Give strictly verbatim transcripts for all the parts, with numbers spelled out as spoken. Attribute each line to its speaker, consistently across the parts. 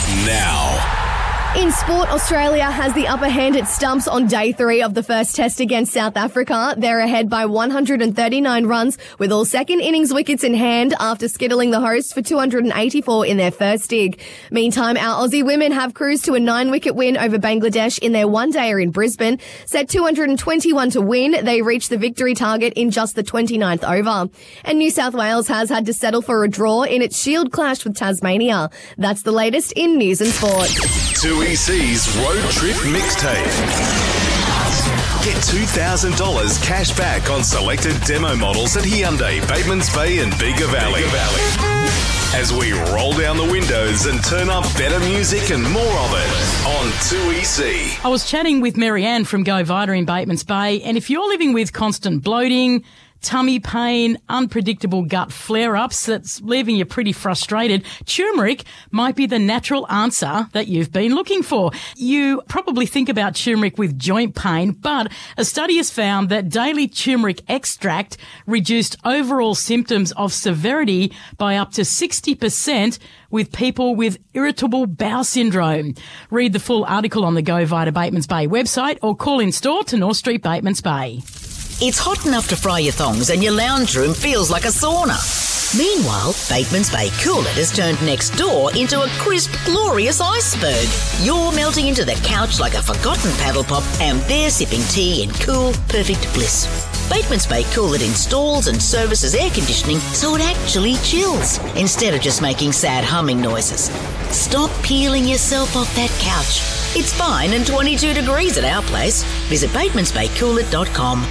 Speaker 1: now.
Speaker 2: In sport, Australia has the upper hand at stumps on day three of the first test against South Africa. They're ahead by one hundred thirty-nine runs with all second innings wickets in hand after skittling the hosts for two hundred eighty-four in their first dig. Meantime, our Aussie women have cruised to a nine-wicket win over Bangladesh in their one-dayer in Brisbane. Set two hundred twenty-one to win, they reached the victory target in just the twenty-ninth over. And New South Wales has had to settle for a draw in its Shield clash with Tasmania. That's the latest in news and sport.
Speaker 1: two E C's Road Trip Mixtape. Get two thousand dollars cash back on selected demo models at Hyundai, Batemans Bay and Bega Valley. As we roll down the windows and turn up better music and more of it on two E C.
Speaker 3: I was chatting with Marianne from Go Vita in Batemans Bay, and if you're living with constant bloating, tummy pain, unpredictable gut flare-ups that's leaving you pretty frustrated, turmeric might be the natural answer that you've been looking for. You probably think about turmeric with joint pain, but a study has found that daily turmeric extract reduced overall symptoms of severity by up to sixty percent with people with irritable bowel syndrome. Read the full article on the Go Vita Batemans Bay website or call in store to North Street, Batemans Bay.
Speaker 4: It's hot enough to fry your thongs and your lounge room feels like a sauna. Meanwhile, Batemans Bay Cool It has turned next door into a crisp, glorious iceberg. You're melting into the couch like a forgotten paddle pop and they're sipping tea in cool, perfect bliss. Batemans Bay Cool It installs and services air conditioning so it actually chills instead of just making sad humming noises. Stop peeling yourself off that couch. It's fine and twenty-two degrees at our place. Visit batemans bay cool it dot com.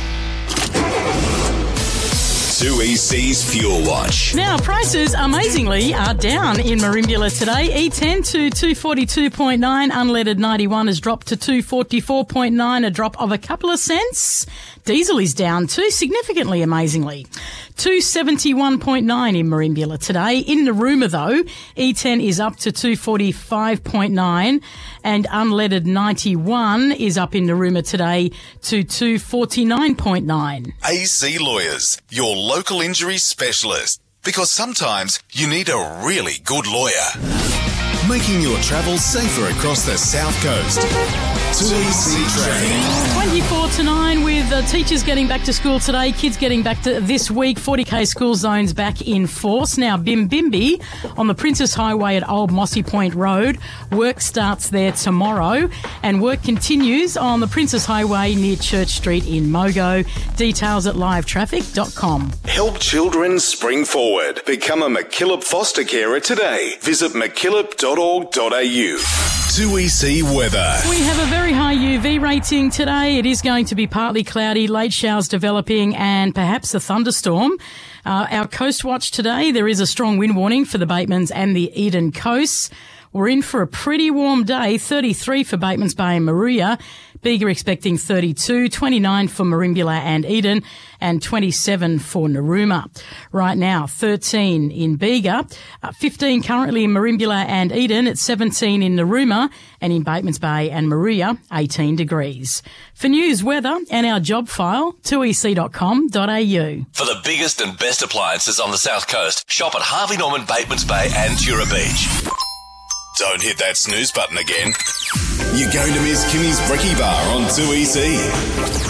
Speaker 1: two E C's Fuel Watch.
Speaker 3: Now, prices amazingly are down in Merimbula today. E ten to two forty-two point nine, unleaded ninety-one has dropped to two forty-four point nine, a drop of a couple of cents. Diesel is down too, significantly, amazingly. two seventy-one point nine in Merimbula today. In Narooma, though, E ten is up to two forty-five point nine and unleaded ninety-one is up in Narooma today to two forty-nine point nine.
Speaker 1: A C Lawyers, your local injury specialist. Because sometimes you need a really good lawyer. Making your travel safer across the South Coast. two E C Traffic.
Speaker 3: twenty-four to nine with uh, teachers getting back to school today, kids getting back to this week, forty K school zones back in force. Now, Bimbimbi on the Princess Highway at Old Mossy Point Road. Work starts there tomorrow and work continues on the Princess Highway near Church Street in Mogo. Details at live traffic dot com.
Speaker 1: Help children spring forward. Become a McKillop foster carer today. Visit mckillop dot org dot a u. two E C weather.
Speaker 3: We have a very high U V rating today. It is going to be partly cloudy, late showers developing and perhaps a thunderstorm. Uh, our coast watch today, there is a strong wind warning for the Batemans and the Eden coasts. We're in for a pretty warm day, thirty-three for Batemans Bay and Maruya. Bega expecting thirty-two, twenty-nine for Merimbula and Eden, and twenty-seven for Narooma. Right now, thirteen in Bega, uh, fifteen currently in Merimbula and Eden, it's seventeen in Narooma, and in Batemans Bay and Maruya, eighteen degrees. For news, weather, and our job file, two e c dot com dot a u.
Speaker 5: For the biggest and best appliances on the South Coast, shop at Harvey Norman, Batemans Bay and Tura Beach.
Speaker 1: Don't hit that snooze button again. You're going to miss Kimmy's Brekkie Bar on two E C.